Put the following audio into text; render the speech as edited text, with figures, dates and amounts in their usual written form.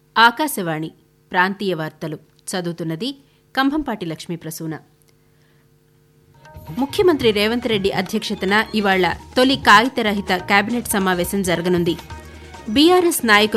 ఆకాశవాణి ప్రాంతీయ వార్తలు చదువుతున్నది కంభంపాటి లక్ష్మీప్రసూన. ముఖ్యమంత్రి రేవంత్ రెడ్డి అధ్యక్షతన ఇవాళ తొలి కాగితరహిత కేబినెట్ సమావేశం జరగనుంది. బీఆర్ఎస్ నాయకుల